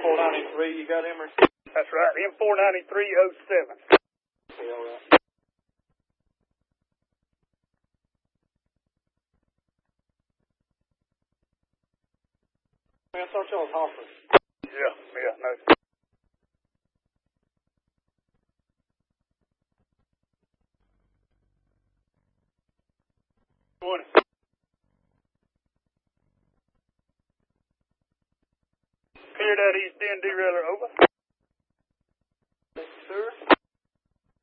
M493, you got Emery? That's right, M49307. Okay, all right. Man, I thought y'all was Hoffman. Yeah, no. Clear that east end derailleur, over.